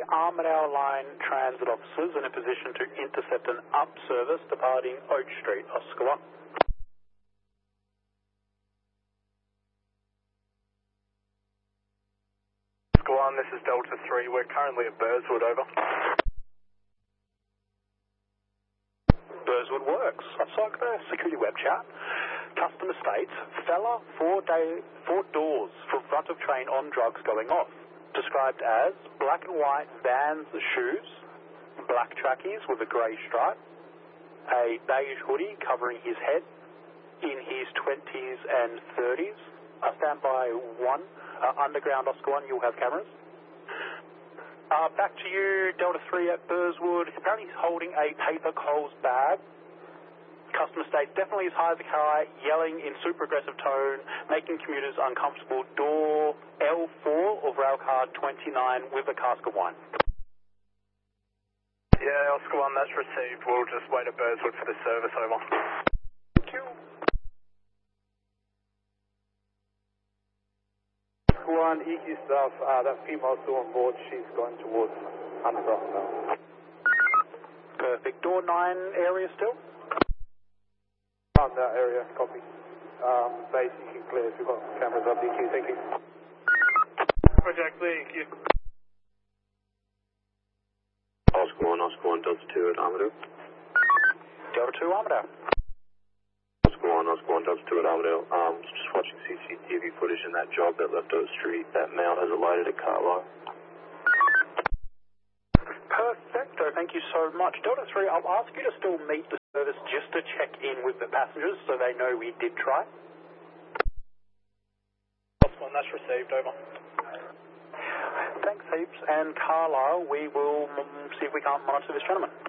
Armadale Line transit officers in a position to intercept an up service departing Oak Street, Oscar 1. Oscar 1, this is Delta 3. We're currently at Burswood, over. Burswood works. Cycler security web chat. Customer states, fella 4 doors from front of train on drugs going off. Described as black and white Vans shoes, black trackies with a grey stripe, a beige hoodie covering his head, in his 20s and 30s. Standby 1, underground Oscar 1, you'll have cameras. Back to you, Delta 3 at Burswood. Apparently he's holding a paper Coles bag. Customer states definitely as high as a car, yelling in super aggressive tone, making commuters uncomfortable. Door L4 of railcar 29 with a cask of wine. Yeah, Oscar 1, that's received. We'll just wait at Burswood for the service, over. Thank you. Oscar 1, EQ staff, that female still on board. She's going towards underground now. Perfect. Door 9 area still? On that area, copy. Base, you can clear if you've got cameras up, EQ, thank you. Project EQ. Oscar 1, Delta 2 at Armadale. Delta 2 Armadale. Oscar 1, Delta 2 at Armadale. Just watching CCTV footage in that job that left Oak Street. That male has alighted at Carlisle. Perfecto, thank you so much. Delta 3, I'll ask you to still meet the service just to check in with the passengers so they know we did try. Oscar 1, that's received, over. Thanks heaps, and Carlisle, we will see if we can't monitor this gentleman.